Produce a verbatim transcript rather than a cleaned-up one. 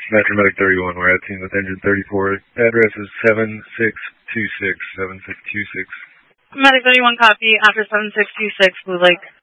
Metro Medic thirty-one, we're at team with engine thirty-four. Address is seven six two six, seven six two six. Medic thirty-one, copy. After seven six two six, Blue Lake.